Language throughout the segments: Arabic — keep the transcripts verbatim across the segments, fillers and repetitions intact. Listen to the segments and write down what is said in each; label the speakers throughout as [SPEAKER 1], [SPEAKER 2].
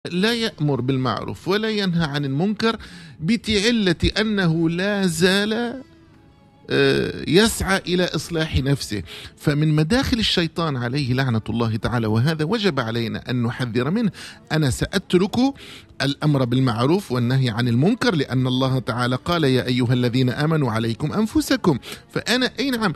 [SPEAKER 1] لا يأمر بالمعروف ولا ينهى عن المنكر بتعلة أنه لا زال يسعى إلى إصلاح نفسه. فمن مداخل الشيطان عليه لعنة الله تعالى، وهذا وجب علينا أن نحذر منه. أنا سأترك الأمر بالمعروف والنهي عن المنكر لأن الله تعالى قال يا أيها الذين آمنوا عليكم أنفسكم. فأنا أي نعم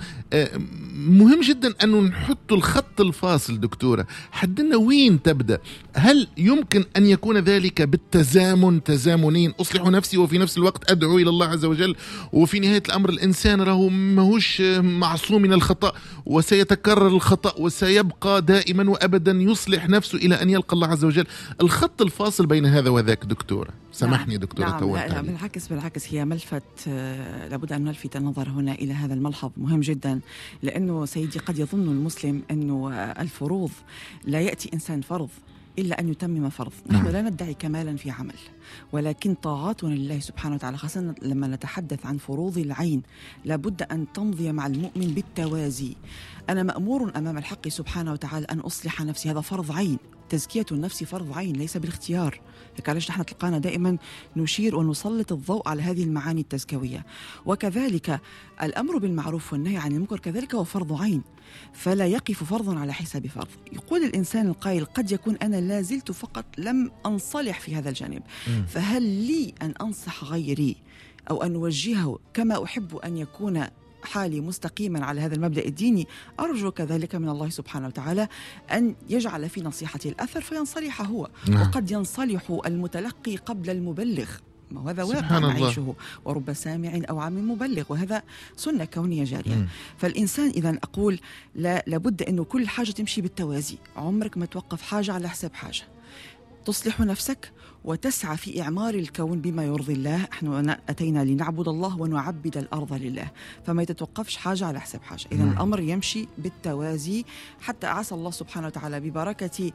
[SPEAKER 1] مهم جدا أن نحط الخط الفاصل. دكتورة حدنا وين تبدأ؟ هل يمكن أن يكون ذلك بالتزامن، تزامنين أصلح نفسي وفي نفس الوقت أدعو إلى الله عز وجل؟ وفي نهاية الأمر الإنسان راه ماهوش معصوم من الخطأ، وسيتكرر الخطأ وسيبقى دائما وأبدا يصلح نفسه إلى أن يلقى الله عز وجل. الخط الفاصل بين هذا وذاك دكتورة، سامحني
[SPEAKER 2] نعم.
[SPEAKER 1] دكتورة
[SPEAKER 2] نعم.
[SPEAKER 1] طولت
[SPEAKER 2] لا لا
[SPEAKER 1] عليك.
[SPEAKER 2] بالعكس بالعكس هي ملفت، آه لابد أن نلفت النظر هنا إلى هذا الملحظ مهم جدا، لأنه سيدي قد يظن المسلم أنه الفروض لا يأتي إنسان فرض إلا أن يتمم فرض. نحن نعم. لا ندعي كمالا في عمل، ولكن طاعاتنا لله سبحانه وتعالى خاصة لما نتحدث عن فروض العين لابد أن تمضي مع المؤمن بالتوازي. أنا مأمور أمام الحق سبحانه وتعالى أن أصلح نفسي، هذا فرض عين. تزكية النفس فرض عين ليس بالاختيار. علاش نحن تلقانا دائما نشير ونسلط الضوء على هذه المعاني التزكوية. وكذلك الأمر بالمعروف والنهي عن المنكر كذلك هو فرض عين، فلا يقف فرض على حساب فرض. يقول الإنسان القائل قد يكون أنا لا زلت فقط لم أنصلح في هذا الجانب، فهل لي أن أنصح غيري أو أن أوجهه كما أحب أن يكون حالي مستقيما على هذا المبدأ الديني؟ أرجو كذلك من الله سبحانه وتعالى أن يجعل في نصيحتي الأثر فينصلح هو. نعم. وقد ينصلح المتلقي قبل المبلغ، وهذا واقع نعيشه، ورب سامع أو عام مبلغ، وهذا سنة كونية جارية. م. فالإنسان إذا أقول لا لابد أنه كل حاجة تمشي بالتوازي، عمرك ما توقف حاجة على حساب حاجة، تصلح نفسك وتسعى في إعمار الكون بما يرضي الله. نحن أتينا لنعبد الله ونعبد الأرض لله، فما يتوقفش حاجة على حساب حاجة. إذن الأمر يمشي بالتوازي، حتى عسى الله سبحانه وتعالى ببركة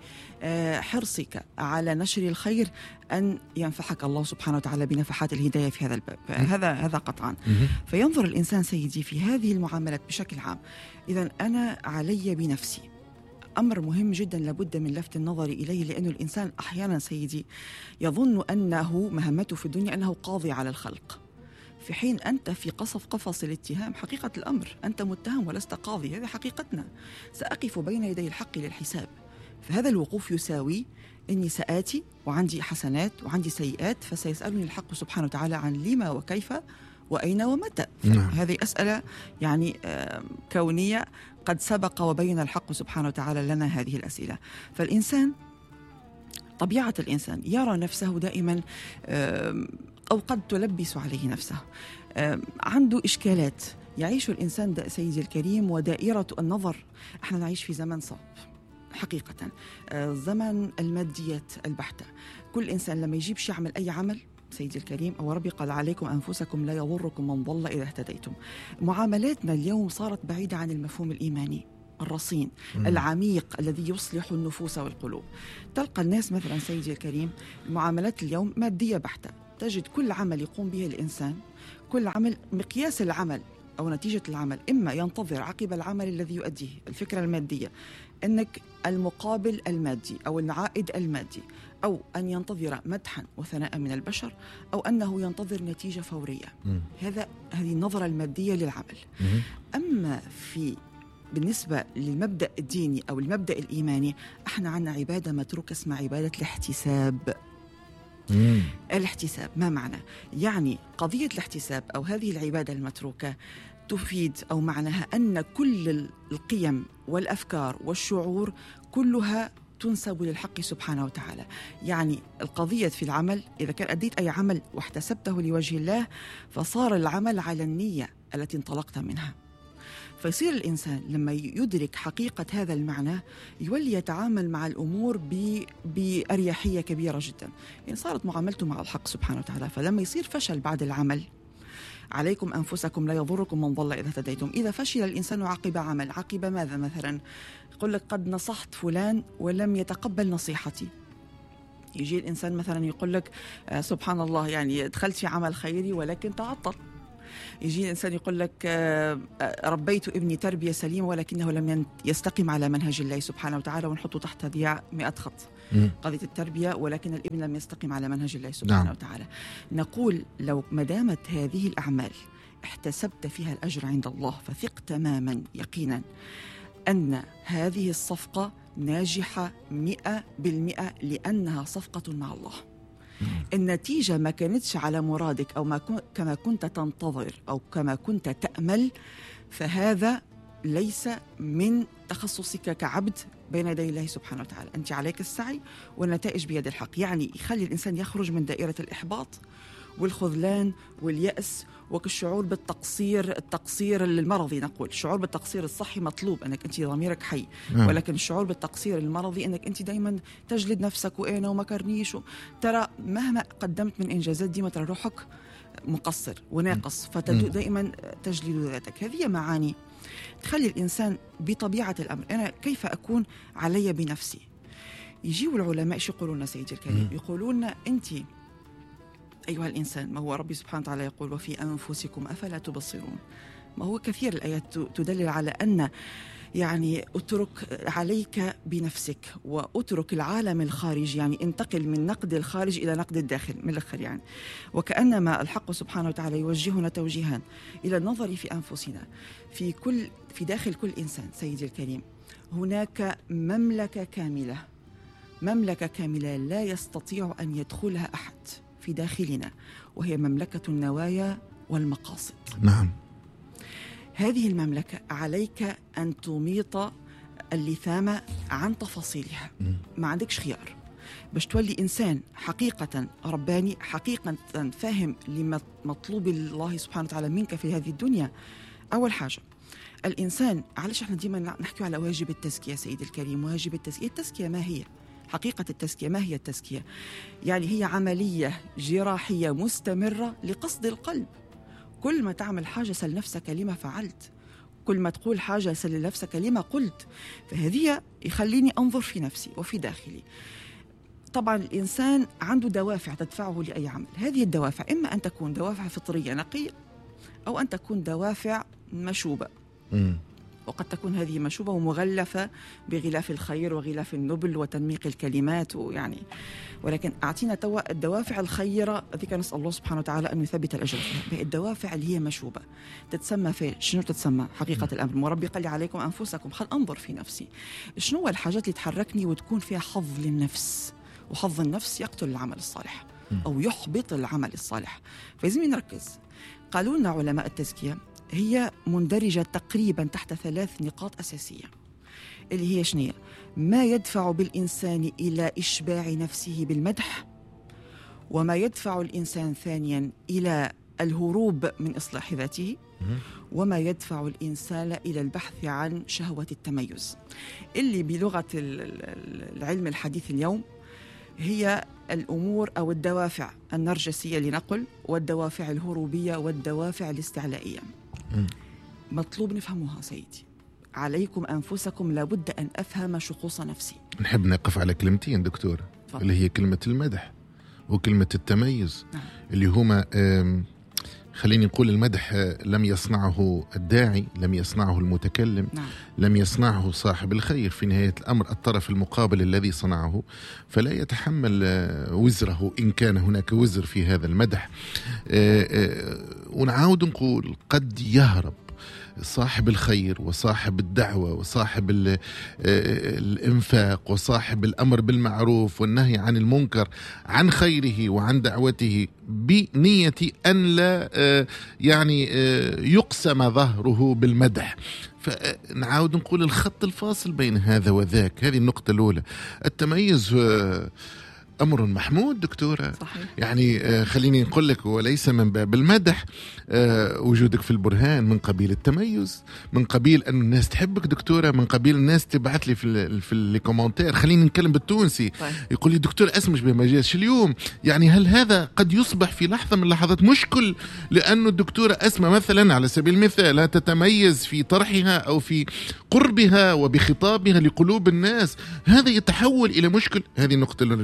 [SPEAKER 2] حرصك على نشر الخير أن ينفحك الله سبحانه وتعالى بنفحات الهداية في هذا الباب. هذا هذا قطعا. فينظر الإنسان سيدي في هذه المعاملات بشكل عام. إذن أنا علي بنفسي، أمر مهم جدا لابد من لفت النظر إليه، لأن الإنسان أحيانا سيدي يظن أنه مهمته في الدنيا أنه قاضي على الخلق، في حين أنت في قصف قفص الاتهام. حقيقة الأمر أنت متهم ولست قاضي، هذه حقيقتنا. سأقف بين يدي الحق للحساب، فهذا الوقوف يساوي أني سآتي وعندي حسنات وعندي سيئات، فسيسألني الحق سبحانه وتعالى عن لما وكيف وأين ومتى. هذه أسئلة يعني كونية قد سبق وبين الحق سبحانه وتعالى لنا هذه الأسئلة. فالإنسان طبيعة الإنسان يرى نفسه دائما أو قد تلبس عليه نفسه، عنده إشكالات يعيش الإنسان سيدي الكريم، ودائرة النظر. احنا نعيش في زمن صعب حقيقة، زمن الماديات البحتة. كل إنسان لما يجيبش يعمل أي عمل سيدي الكريم، أو ربي قال عليكم أنفسكم لا يضركم من ضل إذا اهتديتم. معاملاتنا اليوم صارت بعيدة عن المفهوم الإيماني الرصين م. العميق الذي يصلح النفوس والقلوب. تلقى الناس مثلا سيدي الكريم المعاملات اليوم مادية بحتة، تجد كل عمل يقوم به الإنسان، كل عمل مقياس العمل أو نتيجة العمل إما ينتظر عقب العمل الذي يؤديه، الفكرة المادية أنك المقابل المادي أو العائد المادي، أو أن ينتظر مدحا وثناء من البشر، أو أنه ينتظر نتيجة فورية. م. هذا هذه النظرة المادية للعمل. م. أما في بالنسبة للمبدأ الديني أو المبدأ الإيماني، احنا عنا عبادة متروكة اسمها عبادة الاحتساب. مم. الاحتساب ما معنى؟ يعني قضية الاحتساب أو هذه العبادة المتروكة تفيد أو معناها أن كل القيم والأفكار والشعور كلها تنسب للحق سبحانه وتعالى. يعني القضية في العمل، إذا كان أديت أي عمل واحتسبته لوجه الله، فصار العمل على النية التي انطلقت منها. فيصير الإنسان لما يدرك حقيقة هذا المعنى يولي يتعامل مع الأمور بأريحية كبيرة جدا. يعني صارت معاملته مع الحق سبحانه وتعالى. فلما يصير فشل بعد العمل، عليكم أنفسكم لا يضركم من ضل إذا اهتديتم. إذا فشل الإنسان عقب عمل، عقب ماذا مثلا؟ يقول لك قد نصحت فلان ولم يتقبل نصيحتي. يجي الإنسان مثلا يقول لك آه سبحان الله، يعني دخلت في عمل خيري ولكن تعطل. يجي الإنسان يقول لك ربيت ابني تربية سليمة ولكنه لم يستقم على منهج الله سبحانه وتعالى، ونحطه تحت هذه مئة خط. قضية التربية ولكن الابن لم يستقم على منهج الله سبحانه نعم. وتعالى. نقول لو مدامت هذه الأعمال احتسبت فيها الأجر عند الله، فثق تماما يقينا أن هذه الصفقة ناجحة مئة بالمئة، لأنها صفقة مع الله. النتيجة ما كانتش على مرادك أو ما كما كنت تنتظر أو كما كنت تأمل، فهذا ليس من تخصصك كعبد بين يدي الله سبحانه وتعالى. أنت عليك السعي والنتائج بيد الحق. يعني يخلي الإنسان يخرج من دائرة الإحباط والخذلان واليأس والشعور بالتقصير، التقصير المرضي. نقول الشعور بالتقصير الصحي مطلوب، أنك أنت ضميرك حي، ولكن الشعور بالتقصير المرضي أنك أنت دايما تجلد نفسك وأنا وما كرنيش، ترى مهما قدمت من إنجازات ديما ترى روحك مقصر وناقص، فدائما تجلد ذاتك. هذه معاني تخلي الإنسان بطبيعة الأمر أنا كيف أكون علي بنفسي. يجيوا العلماء إيش يقولون سيدي الكريم؟ يقولون أنت أيها الإنسان، ما هو ربي سبحانه وتعالى يقول وفي أنفسكم أفلا تبصرون. ما هو كثير الآيات تدلل على أن يعني اترك عليك بنفسك واترك العالم الخارجي، يعني انتقل من نقد الخارج إلى نقد الداخل من الآخر يعني. وكأنما الحق سبحانه وتعالى يوجهنا توجيها إلى النظر في أنفسنا، في كل في داخل كل إنسان سيدي الكريم هناك مملكة كاملة، مملكة كاملة لا يستطيع أن يدخلها أحد في داخلنا، وهي مملكة النوايا والمقاصد.
[SPEAKER 1] نعم.
[SPEAKER 2] هذه المملكة عليك أن تميط اللثام عن تفاصيلها، ما عندكش خيار باش تولي إنسان حقيقة رباني، حقيقة فاهم لما مطلوب الله سبحانه وتعالى منك في هذه الدنيا. أول حاجة الإنسان، علاش احنا ديما نحكي على واجب التزكية سيد الكريم؟ واجب التزكية، التزكية ما هي؟ حقيقة التزكية ما هي التزكية؟ يعني هي عملية جراحية مستمرة لقصد القلب. كل ما تعمل حاجة سل نفسك لما فعلت، كل ما تقول حاجة سل نفسك لما قلت. فهذه يخليني أنظر في نفسي وفي داخلي. طبعا الإنسان عنده دوافع تدفعه لأي عمل. هذه الدوافع إما أن تكون دوافع فطرية نقية أو أن تكون دوافع مشوبة. م. وقد تكون هذه مشوبة ومغلفة بغلاف الخير وغلاف النبل وتنميق الكلمات ويعني، ولكن أعطينا توا الدوافع الخيرة ذيك، نسأل الله سبحانه وتعالى أن يثبت الأجر فيها. الدوافع اللي هي مشوبة تتسمى في شنو؟ تتسمى حقيقة الأمر وربي قال لي عليكم أنفسكم، خل أنظر في نفسي شنو الحاجات اللي تحركني وتكون فيها حظ للنفس، وحظ النفس يقتل العمل الصالح أو يحبط العمل الصالح. فلازم نركز. قالوا لنا علماء التزكية هي مندرجة تقريبا تحت ثلاث نقاط أساسية، اللي هي شنية؟ ما يدفع بالإنسان إلى إشباع نفسه بالمدح، وما يدفع الإنسان ثانيا إلى الهروب من إصلاح ذاته، وما يدفع الإنسان إلى البحث عن شهوة التميز، اللي بلغة العلم الحديث اليوم هي الأمور أو الدوافع النرجسية لنقل، والدوافع الهروبية والدوافع الاستعلائية. مطلوب نفهموها سيدي. عليكم أنفسكم، لابد أن أفهم شخوص نفسي.
[SPEAKER 1] نحب نقف على كلمتين دكتور، فضل. اللي هي كلمة المدح وكلمة التميز. نعم. اللي هما خليني نقول المدح لم يصنعه الداعي، لم يصنعه المتكلم. نعم. لم يصنعه صاحب الخير. في نهاية الأمر الطرف المقابل الذي صنعه، فلا يتحمل وزره إن كان هناك وزر في هذا المدح. ونعاود نقول قد يهرب صاحب الخير وصاحب الدعوة وصاحب الإنفاق وصاحب الأمر بالمعروف والنهي عن المنكر عن خيره وعن دعوته بنية أن لا يعني يقسم ظهره بالمدح. فنعاود نقول الخط الفاصل بين هذا وذاك. هذه النقطة الأولى. التميز أمر محمود دكتورة. صحيح. يعني خليني نقول لك، وليس من باب المدح. وجودك في البرهان من قبيل التميز، من قبيل أن الناس تحبك دكتورة، من قبيل الناس تبعت لي في في الكومنتير. خليني نتكلم بالتونسي. طيب. يقول لي دكتور أسمش بما جاش اليوم. يعني هل هذا قد يصبح في لحظة من اللحظات مشكل؟ لأنه الدكتورة أسمى مثلا على سبيل المثال لا تتميز في طرحها أو في قربها وبخطابها لقلوب الناس، هذا يتحول إلى مشكل. هذه النقطة اللي تجاوبني عليها.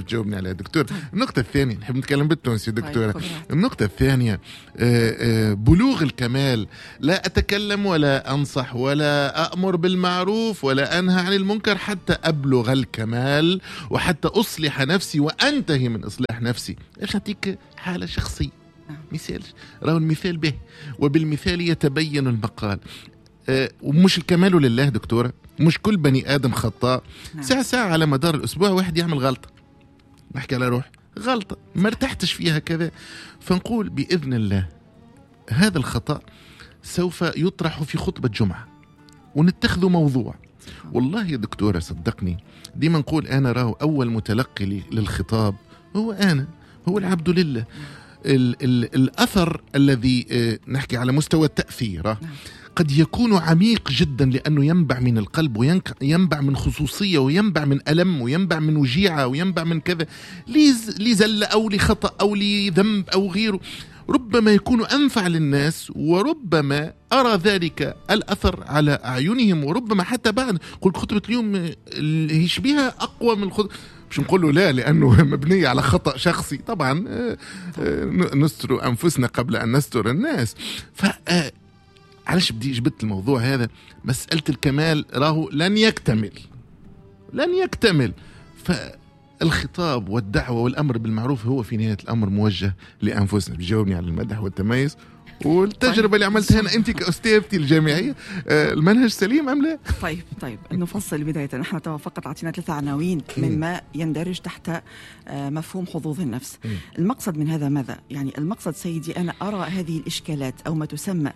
[SPEAKER 1] عليها دكتور. النقطة الثانية نحب نتكلم بالتونسي دكتورة.
[SPEAKER 2] طيب.
[SPEAKER 1] النقطة الثانية بلوغ الكمال، لا أتكلم ولا أنصح ولا أأمر بالمعروف ولا أنهى عن المنكر حتى أبلغ الكمال وحتى أصلح نفسي وأنتهي من إصلاح نفسي. إيش أعطيك حالة شخصية مثال، راهو المثال به وبالمثال يتبين المقال. أه ومش الكمال لله دكتورة، مش كل بني آدم خطاء. ساعة ساعة على مدار الأسبوع واحد يعمل غلطة، نحكي على روح غلطة ما ارتحتش فيها كذا، فنقول بإذن الله هذا الخطأ سوف يطرح في خطبة جمعة ونتخذ موضوع. والله يا دكتورة صدقني ديما نقول أنا راهو أول متلقي للخطاب هو أنا، هو العبد لله. ال ال الأثر الذي اه نحكي على مستوى التأثير قد يكون عميق جدا لأنه ينبع من القلب وينبع من خصوصية وينبع من ألم وينبع من وجيعة وينبع من كذا لزلة أو لخطأ أو لذنب أو غيره، ربما يكون أنفع للناس وربما أرى ذلك الأثر على أعينهم، وربما حتى بعد قل خطبة اليوم يشبيها أقوى من الخطبة، مش نقول له لا لأنه مبنية على خطأ شخصي طبعا، نستر أنفسنا قبل أن نستر الناس. ف علاش بدي جبت الموضوع هذا؟ مسألة الكمال راهو لن يكتمل لن يكتمل فالخطاب والدعوة والأمر بالمعروف هو في نهاية الأمر موجه لأنفسنا. بجاوبني على المدح والتميز والتجربة اللي عملتها هنا أنت كأستاذتي الجامعية، المنهج سليم أم لا؟
[SPEAKER 2] طيب طيب نفصل بداية. نحن فقط أعطينا ثلاثة عناوين مما يندرج تحت مفهوم حظوظ النفس. م. المقصد من هذا ماذا؟ يعني المقصد سيدي أنا أرى هذه الإشكالات أو ما تسمى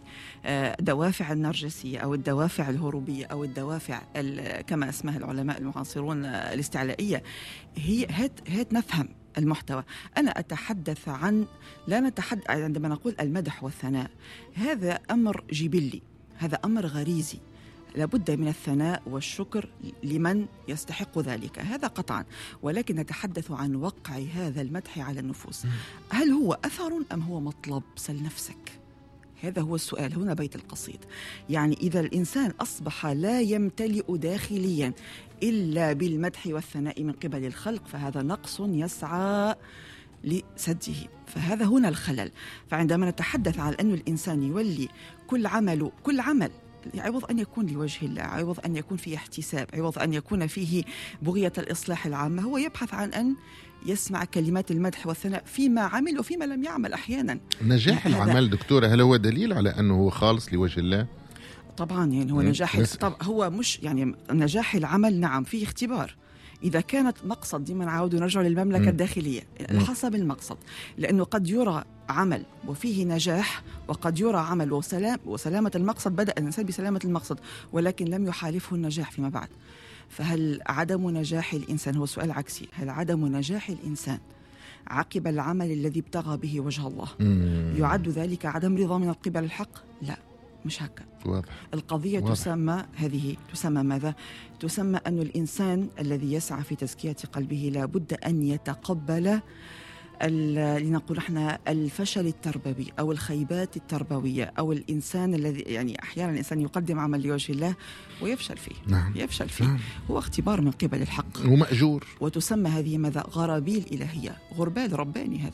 [SPEAKER 2] بدوافع النرجسية أو الدوافع الهروبية أو الدوافع كما اسمها العلماء المعاصرون الاستعلائية، هي هات هات نفهم المحتوى. أنا أتحدث عن لا نتحدث عندما نقول المدح والثناء، هذا أمر جبلي، هذا أمر غريزي، لابد من الثناء والشكر لمن يستحق ذلك، هذا قطعا، ولكن نتحدث عن وقع هذا المدح على النفوس. هل هو أثر أم هو مطلب؟ سل نفسك، هذا هو السؤال هنا بيت القصيد. يعني إذا الإنسان أصبح لا يمتلئ داخليا إلا بالمدح والثناء من قبل الخلق فهذا نقص يسعى لسده، فهذا هنا الخلل. فعندما نتحدث عن أن الإنسان يولي كل عمله كل عمل عوض أن يكون لوجه الله، عوض أن يكون فيه احتساب، عوض أن يكون فيه بغية الإصلاح العامة، هو يبحث عن أن يسمع كلمات المدح والثناء فيما عمل وفيما لم يعمل. أحيانا
[SPEAKER 1] نجاح العمل دكتورة هل هو دليل على أنه هو خالص لوجه الله؟
[SPEAKER 2] طبعا يعني هو نجاح طب هو مش يعني نجاح العمل نعم فيه اختبار، إذا كانت مقصد دي من عاود نرجع للمملكة م. الداخلية حسب المقصد، لأنه قد يرى عمل وفيه نجاح وقد يرى عمل وسلام وسلامة المقصد، بدأ الإنسان بسلامة المقصد ولكن لم يحالفه النجاح فيما بعد. فهل عدم نجاح الإنسان هو سؤال عكسي، هل عدم نجاح الإنسان عقب العمل الذي ابتغى به وجه الله م. يعد ذلك عدم رضا من قبل الحق؟ لا مش هكا. واضح. القضية واضح. تسمى هذه تسمى ماذا؟ تسمى أن الإنسان الذي يسعى في تزكية قلبه لابد أن يتقبل لنقول احنا الفشل التربوي أو الخيبات التربوية أو الإنسان الذي يعني أحيانا الإنسان يقدم عمل لوجه الله ويفشل فيه.
[SPEAKER 1] نعم.
[SPEAKER 2] يفشل فيه.
[SPEAKER 1] نعم.
[SPEAKER 2] هو اختبار من قبل الحق
[SPEAKER 1] ومأجور.
[SPEAKER 2] وتسمى هذه ماذا؟ غرابيل إلهية، غربال رباني هذا.